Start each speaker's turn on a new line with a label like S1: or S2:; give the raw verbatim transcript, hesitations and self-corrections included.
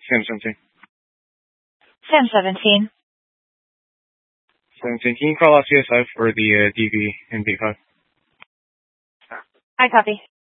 S1: Sam seventeen.
S2: Sam seventeen.
S1: seventeen. Can you call out C S I for the uh, D V and B five?
S2: I copy.